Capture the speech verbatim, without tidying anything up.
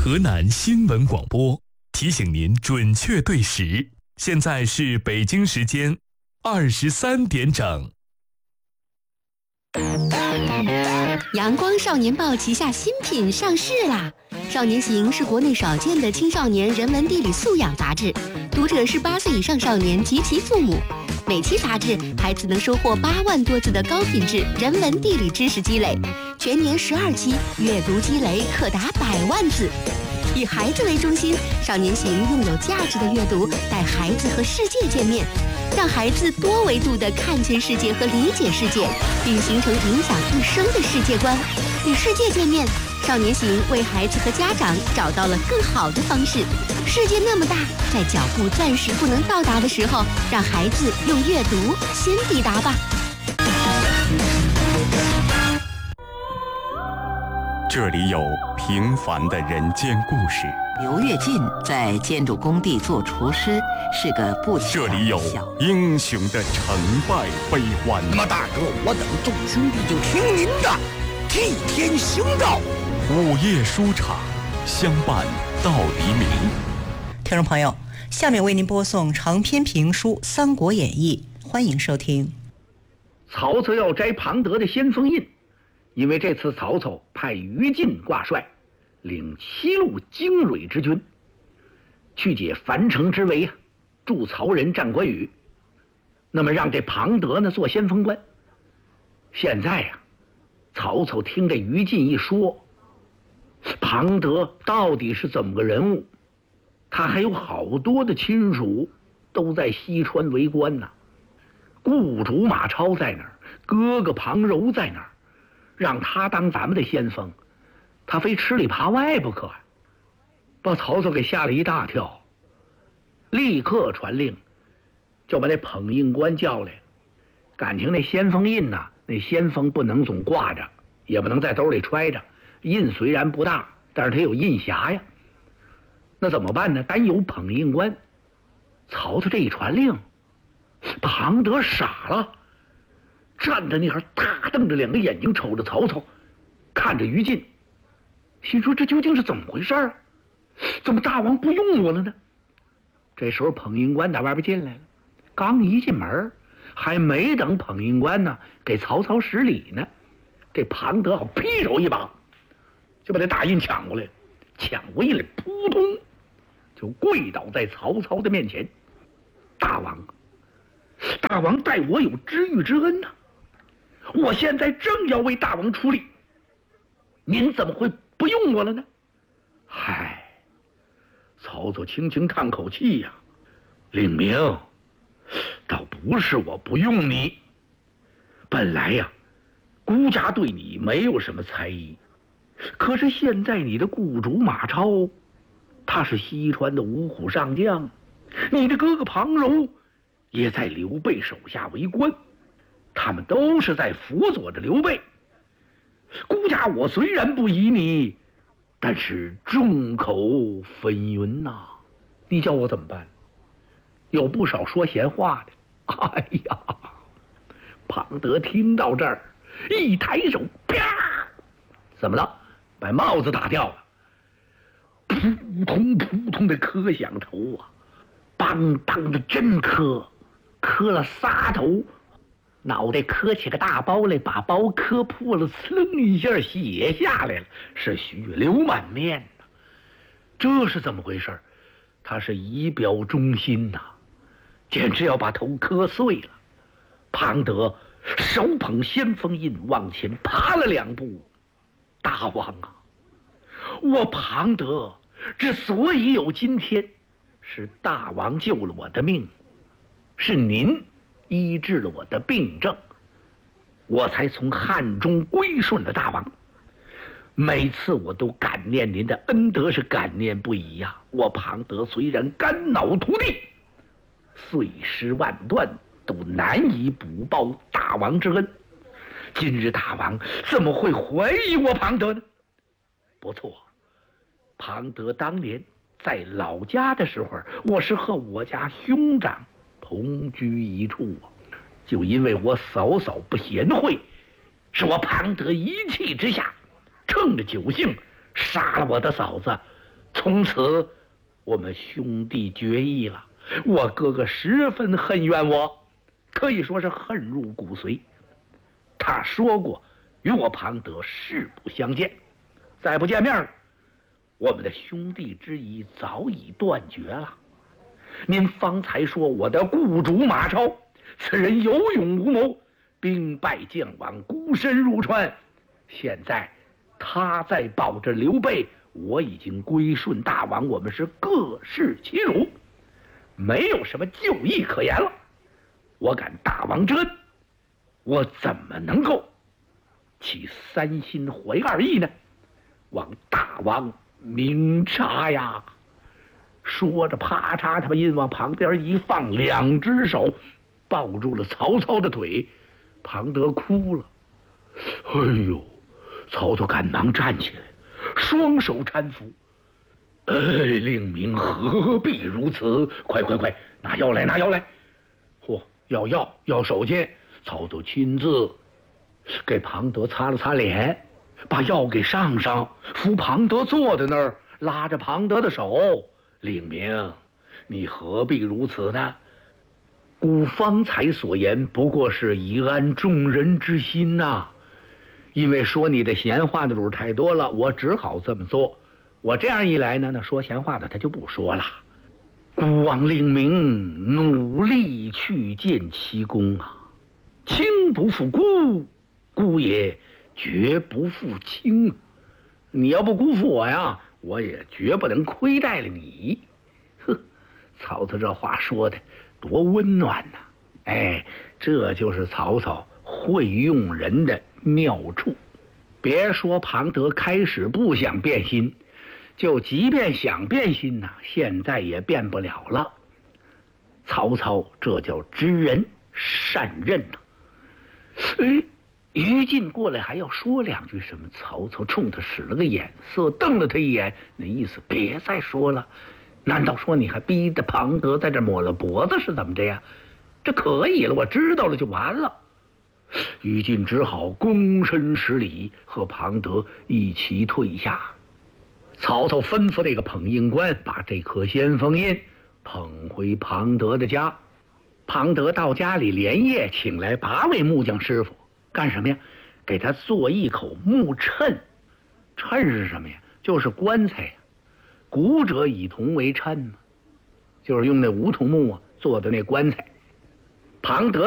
河南新闻广播提醒您准确对时，现在是北京时间二十三点整。 阳光少年报旗下新品上市啦！少年行是国内少见的青少年人文地理素养杂志，读者是八岁以上少年及其父母。每期杂志，孩子能收获八万多字的高品质人文地理知识积累，全年十二期，阅读积累可达百万字。以孩子为中心，少年行用有价值的阅读带孩子和世界见面，让孩子多维度地看见世界和理解世界，并形成影响一生的世界观。与世界见面，少年行为孩子和家长找到了更好的方式。世界那么大，在脚步暂时不能到达的时候，让孩子用阅读先抵达吧。 这里有平凡的人间故事。 刘跃进在建筑工地做厨师，是个不这里有英雄的成败悲欢。 那么大哥，我等众兄弟就听您的，替天行道。 午夜书场，相伴到黎明。 听众朋友，下面为您播送长篇评书《三国演义》，欢迎收听。 曹操要摘庞德的先锋印，因为这次曹操派于禁挂帅，领七路精锐之军，去解樊城之围啊，助曹仁战关羽。那么让这庞德呢做先锋官。现在呀、啊，曹操听这于禁一说，庞德到底是怎么个人物？他还有好多的亲属都在西川为官呢、啊，雇主马超在那儿，哥哥庞柔在那儿，让他当咱们的先锋，他非吃里扒外不可，把曹操给吓了一大跳，立刻传令，就把那捧印官叫来。感情那先锋印呐、啊，那先锋不能总挂着，也不能在兜里揣着，印虽然不大，但是他有印匣呀。那怎么办呢？单有捧印官。曹操这一传令，庞德傻了，站在那儿大瞪着两个眼睛瞅着曹操，看着于禁，心说这究竟是怎么回事啊？怎么大王不用我了呢？这时候捧印官打外边进来了，刚一进门，还没等捧印官呢给曹操施礼呢，这庞德好劈手一把就把这大印抢过来，抢过印来，扑通就跪倒在曹操的面前。大王，大王待我有知遇之恩呐、啊，我现在正要为大王出力，您怎么会不用我了呢？嗨，曹操轻轻叹口气呀、啊，领明，倒不是我不用你，本来呀，孤家对你没有什么猜疑，可是现在你的雇主马超，他是西川的五虎上将，你的哥哥庞柔也在刘备手下为官，他们都是在辅佐着刘备。孤家我虽然不疑你，但是众口纷纭呐、啊，你叫我怎么办？有不少说闲话的。哎呀，庞德听到这儿，一抬手，啪，怎么了？把帽子打掉了，扑通扑通的磕响头啊，梆当的真磕，磕了仨头，脑袋磕起个大包来，把包磕破了，呲楞一下血下来了，是血流满面呐。这是怎么回事？他是以表忠心呐、啊，简直要把头磕碎了。庞德手捧先锋印往前爬了两步，大王啊，我庞德之所以有今天，是大王救了我的命，是您医治了我的病症，我才从汉中归顺了大王。每次我都感念您的恩德，是感念不已呀、啊。我庞德虽然肝脑涂地，碎尸万段，都难以补报大王之恩。今日大王怎么会怀疑我庞德呢？不错，庞德当年在老家的时候，我是和我家兄长同居一处啊。就因为我嫂嫂不贤惠，是我庞德一气之下，趁着酒兴杀了我的嫂子， 从此我们兄弟决议了。我哥哥十分恨怨我，可以说是恨入骨髓。他说过与我庞德誓不相见，再不见面，我们的兄弟之谊早已断绝了。您方才说我的雇主马超，此人有勇无谋，兵败将亡，孤身入川。现在他在保着刘备，我已经归顺大王，我们是各事其主，没有什么旧义可言了。我感大王之恩，我怎么能够起三心怀二意呢？望大王明察呀！说着，啪嚓，他把印往旁边一放，两只手抱住了曹操的腿。庞德哭了。哎呦！曹操赶忙站起来，双手搀扶。哎，令明何必如此？快快快，拿药来，拿药来！嚯，要药要手巾。曹操亲自给庞德擦了擦脸，把药给上上，扶庞德坐在那儿，拉着庞德的手。令明，你何必如此呢？吾方才所言不过是以安众人之心呐、啊。因为说你的闲话的主太多了，我只好这么做。我这样一来呢，那说闲话的他就不说了。孤望令明努力去见其公啊，卿不负孤，孤也绝不负卿。你要不辜负我呀，我也绝不能亏待了你。呵，曹操这话说的多温暖呐、啊！哎，这就是曹操会用人的妙处。别说庞德开始不想变心，就即便想变心呐、啊，现在也变不了了。曹操这叫知人善任呐、啊。哎，于禁过来还要说两句什么，曹操冲他使了个眼色，瞪了他一眼，那意思别再说了。难道说你还逼着庞德在这抹了脖子是怎么着呀？这可以了，我知道了就完了。于禁只好躬身施礼，和庞德一起退下。曹操吩咐这个捧印官把这颗先锋印捧回庞德的家。庞德到家里连夜请来八位木匠师傅，干什么呀？给他做一口木衬。衬是什么呀？就是棺材呀。古者以铜为衬嘛，就是用那梧桐木啊做的那棺材。庞德